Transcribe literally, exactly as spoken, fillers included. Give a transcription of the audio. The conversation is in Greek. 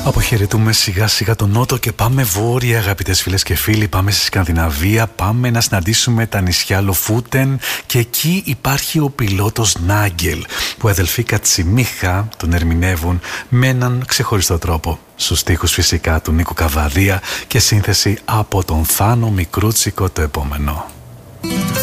Αποχαιρετούμε σιγά σιγά τον Νότο και πάμε βόρεια, αγαπητές φίλες και φίλοι. Πάμε στη Σκανδιναβία, πάμε να συναντήσουμε τα νησιά Λοφούτεν και εκεί υπάρχει ο πιλότος Νάγκελ, που οι αδελφοί Κατσιμίχα τον ερμηνεύουν με έναν ξεχωριστό τρόπο. Στους στίχους φυσικά του Νίκου Καβαδία και σύνθεση από τον Θάνο Μικρούτσικο το επόμενο.